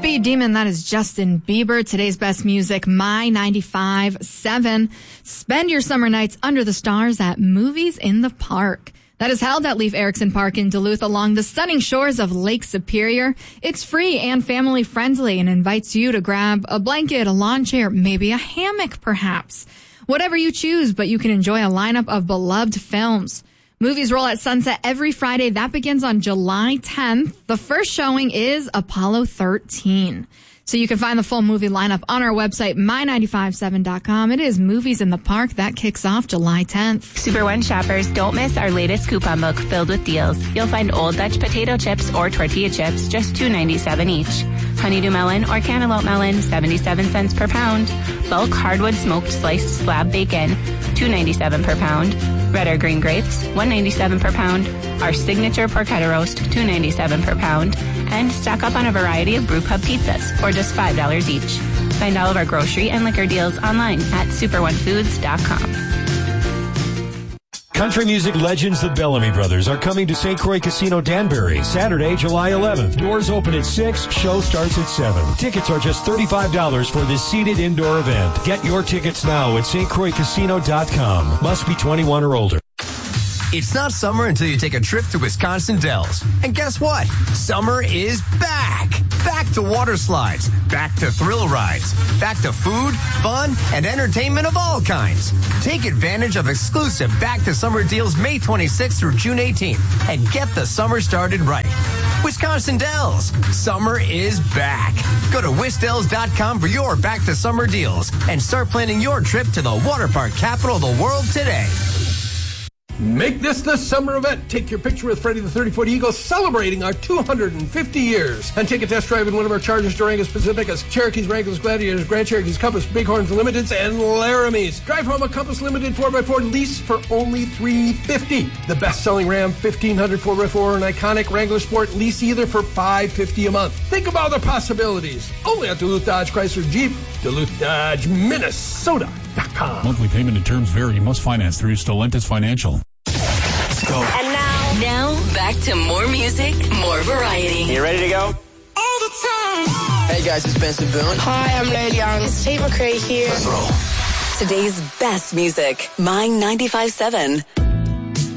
Speed Demon, that is Justin Bieber. Today's best music, My 95.7. Spend your summer nights under the stars at Movies in the Park. That is held at Leif Erikson Park in Duluth along the stunning shores of Lake Superior. It's free and family friendly and invites you to grab a blanket, a lawn chair, maybe a hammock perhaps. Whatever you choose, but you can enjoy a lineup of beloved films. Movies roll at sunset every Friday. That begins on July 10th. The first showing is Apollo 13. So you can find the full movie lineup on our website, my957.com. It is Movies in the Park. That kicks off July 10th. Super One shoppers, don't miss our latest coupon book filled with deals. You'll find Old Dutch potato chips or tortilla chips, just $2.97 each. Honeydew melon or cantaloupe melon, 77 cents per pound. Bulk hardwood smoked sliced slab bacon, $2.97 per pound. Red or green grapes, $1.97 per pound. Our signature porchetta roast, $2.97 per pound. And stock up on a variety of brew pub pizzas for just $5 each. Find all of our grocery and liquor deals online at superonefoods.com. Country music legends the Bellamy Brothers are coming to St. Croix Casino Danbury Saturday, July 11th. Doors open at 6, show starts at 7. Tickets are just $35 for this seated indoor event. Get your tickets now at stcroixcasino.com. Must be 21 or older. It's not summer until you take a trip to Wisconsin Dells. And guess what? Summer is back. Back to water slides, back to thrill rides, back to food, fun, and entertainment of all kinds. Take advantage of exclusive Back to Summer deals May 26th through June 18th and get the summer started right. Wisconsin Dells, summer is back. Go to wisdells.com for your Back to Summer deals and start planning your trip to the water park capital of the world today. Make this the summer event. Take your picture with Freddie the 30-foot Eagle celebrating our 250 years. And take a test drive in one of our Chargers, Durangos, Pacificas, Cherokees, Wranglers, Gladiators, Grand Cherokees, Compass, Bighorns, Limiteds, and Laramies. Drive home a Compass Limited 4x4 lease for only $350. The best-selling Ram 1500 4x4 and iconic Wrangler Sport lease either for $550 a month. Think of all the possibilities. Only at Duluth Dodge Chrysler Jeep, Duluth Dodge, Minnesota.com. Monthly payment and terms vary. Must finance through Stellantis Financial. Go. And now back to more music, more variety. You ready to go? All the time. Hey guys, it's Benson Boone. Hi, I'm Lady Young. It's Tate McRae here. Let's roll. Today's best music, My 95.7.